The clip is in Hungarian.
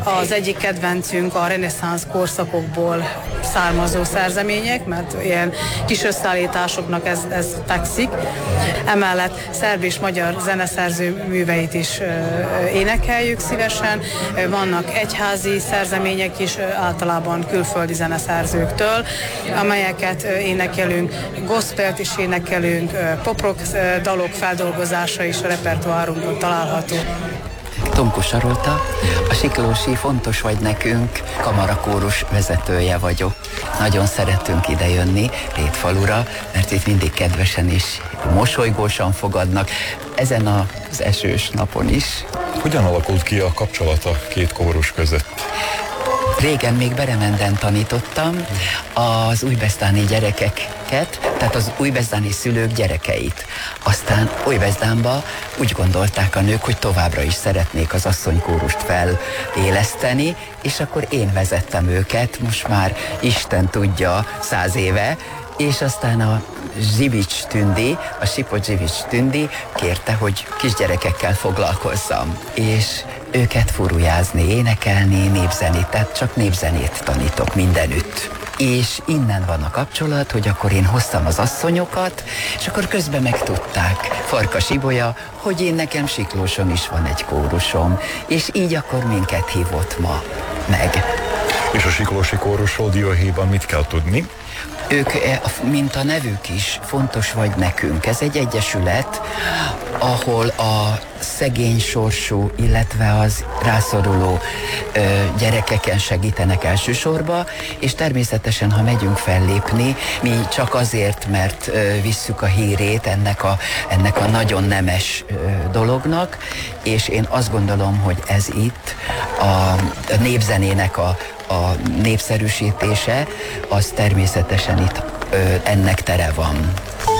Az egyik kedvencünk a reneszánsz korszakokból származó szerzemények, mert ilyen kis összeállításoknak ez fekszik. Emellett szerb és magyar zeneszerző műveit is énekeljük szívesen. Vannak egyházi szerzemények is, általában külföldi zeneszerzőktől, amelyeket énekelünk. Gospelt is énekelünk, pop-rock dalok feldolgozása is a repertoárunkon található. Tomko Sarolta, a Siklósi Fontos vagy nekünk kamarakórus vezetője vagyok. Nagyon szeretünk idejönni Rétfalura, mert itt mindig kedvesen és mosolygósan fogadnak, ezen az esős napon is. Hogyan alakult ki a kapcsolat a két kórus között? Régen még Beremenden tanítottam az újbesztáni gyerekeket, tehát az újbesztáni szülők gyerekeit. Aztán Újbezdánba úgy gondolták a nők, hogy továbbra is szeretnék az asszonykórust feléleszteni, és akkor én vezettem őket, most már Isten tudja 100 éve, és aztán a Zsivics Tündi, a Sipot Zsivics Tündi kérte, hogy kisgyerekekkel foglalkozzam, és őket furujázni, énekelni, népzenét, tehát csak népzenét tanítok mindenütt. És innen van a kapcsolat, hogy akkor én hoztam az asszonyokat, és akkor közben megtudták Farkas Ibolya, hogy én nekem Siklóson is van egy kórusom, és így akkor minket hívott ma meg. És a siklósi kórusról dióhéjban mit kell tudni? Ők, mint a nevük is, fontos vagy nekünk. Ez egy egyesület, ahol a szegény sorsú, illetve az rászoruló gyerekeken segítenek elsősorban, és természetesen, ha megyünk fellépni, mi csak azért, mert visszük a hírét ennek a nagyon nemes dolognak, és én azt gondolom, hogy ez itt a népzenének a népszerűsítése, az természetesen itt ennek tere van.